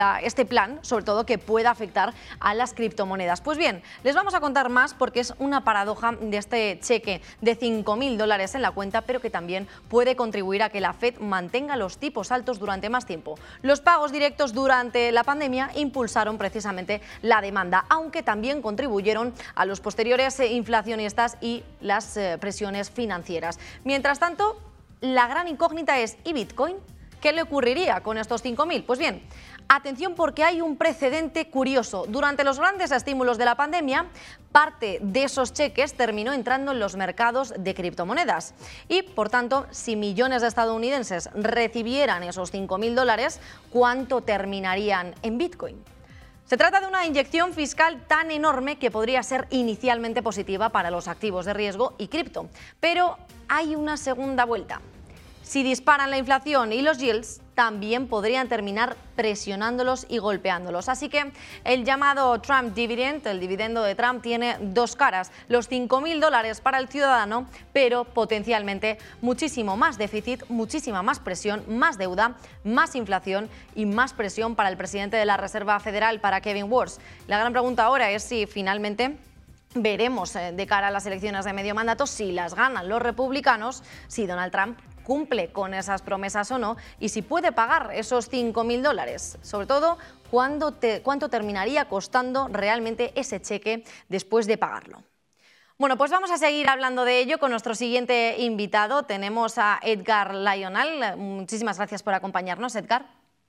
este plan, sobre todo que pueda afectar a las criptomonedas. Pues bien, les vamos a contar más porque es una paradoja de este cheque de $5.000 en la cuenta, pero que también puede contribuir a que la Fed mantenga los tipos altos durante más tiempo. Los pagos directos durante la pandemia impulsaron precisamente la demanda, aunque también contribuyeron a los posteriores inflacionistas y las presiones financieras. Mientras tanto, la gran incógnita es, ¿y Bitcoin? ¿Qué le ocurriría con estos 5.000? Pues bien, atención porque hay un precedente curioso. Durante los grandes estímulos de la pandemia, parte de esos cheques terminó entrando en los mercados de criptomonedas. Y, por tanto, si millones de estadounidenses recibieran esos $5.000, ¿cuánto terminarían en Bitcoin? Se trata de una inyección fiscal tan enorme que podría ser inicialmente positiva para los activos de riesgo y cripto. Pero hay una segunda vuelta. Si disparan la inflación y los yields, también podrían terminar presionándolos y golpeándolos. Así que el llamado Trump Dividend, el dividendo de Trump, tiene dos caras. Los $5.000 para el ciudadano, pero potencialmente muchísimo más déficit, muchísima más presión, más deuda, más inflación y más presión para el presidente de la Reserva Federal, para Kevin Warsh. La gran pregunta ahora es si finalmente veremos de cara a las elecciones de medio mandato, si las ganan los republicanos, si Donald Trump cumple con esas promesas o no, y si puede pagar esos $5.000. Sobre todo, ¿cuánto terminaría costando realmente ese cheque después de pagarlo? Bueno, pues vamos a seguir hablando de ello con nuestro siguiente invitado. Tenemos a Edgar Lionel. Muchísimas gracias por acompañarnos, Edgar.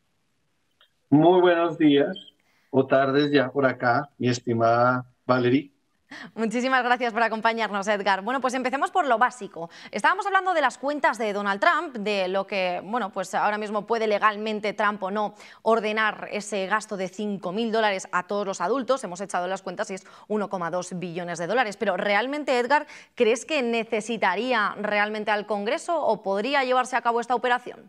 Muy buenos días o tardes ya por acá, mi estimada Valerie. Muchísimas gracias por acompañarnos, Edgar. Bueno, pues empecemos por lo básico. Estábamos hablando de las cuentas de Donald Trump, de lo que, bueno, pues ahora mismo puede legalmente Trump o no ordenar ese gasto de $5.000 a todos los adultos. Hemos echado las cuentas y es $1,2 billones. Pero realmente, Edgar, ¿crees que necesitaría realmente al Congreso o podría llevarse a cabo esta operación?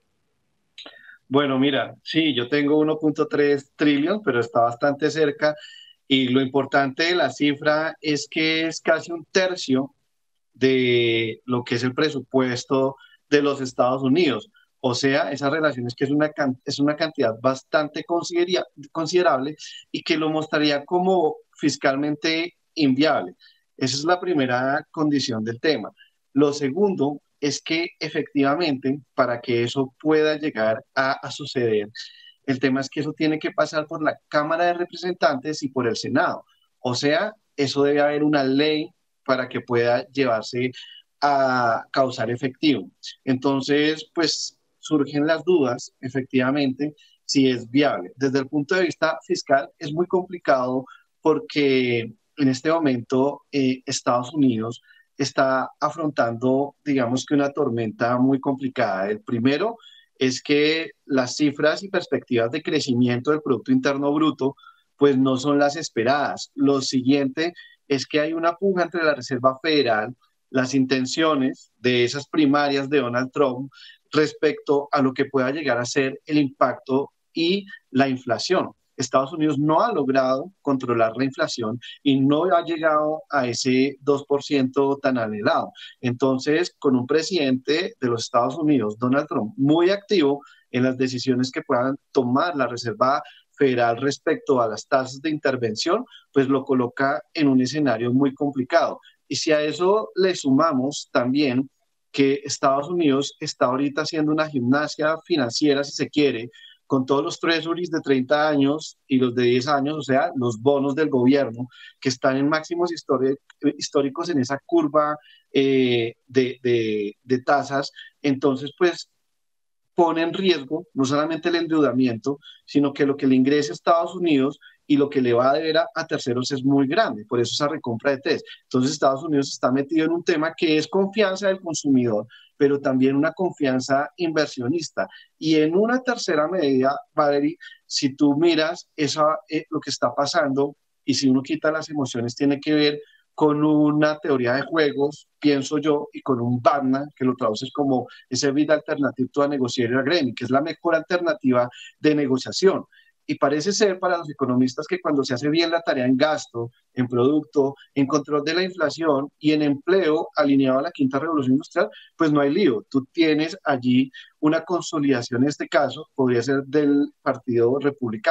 Bueno, mira, sí, yo tengo 1.3 trillion, pero está bastante cerca. Y lo importante de la cifra es que es casi un tercio de lo que es el presupuesto de los Estados Unidos. O sea, esa relación es que es una cantidad bastante considerable y que lo mostraría como fiscalmente inviable. Esa es la primera condición del tema. Lo segundo es que efectivamente, para que eso pueda llegar a suceder, el tema es que eso tiene que pasar por la Cámara de Representantes y por el Senado. O sea, eso debe haber una ley para que pueda llevarse a causar efectivo. Entonces, pues surgen las dudas, efectivamente, si es viable. Desde el punto de vista fiscal es muy complicado porque en este momento Estados Unidos está afrontando, digamos que una tormenta muy complicada. El primero es que las cifras y perspectivas de crecimiento del Producto Interno Bruto pues no son las esperadas. Lo siguiente es que hay una puja entre la Reserva Federal, las intenciones de esas primarias de Donald Trump respecto a lo que pueda llegar a ser el impacto y la inflación. Estados Unidos no ha logrado controlar la inflación y no ha llegado a ese 2% tan anhelado. Entonces, con un presidente de los Estados Unidos, Donald Trump, muy activo en las decisiones que puedan tomar la Reserva Federal respecto a las tasas de intervención, pues lo coloca en un escenario muy complicado. Y si a eso le sumamos también que Estados Unidos está ahorita haciendo una gimnasia financiera, si se quiere, con todos los treasuries de 30 años y los de 10 años, o sea, los bonos del gobierno, que están en máximos históricos en esa curva de tasas, entonces, pues, pone en riesgo no solamente el endeudamiento, sino que lo que le ingresa a Estados Unidos y lo que le va a deber a terceros es muy grande, por eso esa recompra de test. Entonces Estados Unidos está metido en un tema que es confianza del consumidor, pero también una confianza inversionista. Y en una tercera medida, Valerie, si tú miras lo que está pasando y si uno quita las emociones, tiene que ver con una teoría de juegos, pienso yo, y con un BATNA, que lo traduces como ese Bid Alternative to a Negotiating Agreement, que es la mejor alternativa de negociación. Y parece ser para los economistas que cuando se hace bien la tarea en gasto, en producto, en control de la inflación y en empleo alineado a la quinta revolución industrial, pues no hay lío. Tú tienes allí una consolidación, en este caso, podría ser del Partido Republicano.